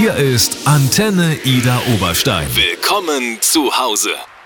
Hier ist Antenne Ida Oberstein. Willkommen zu Hause.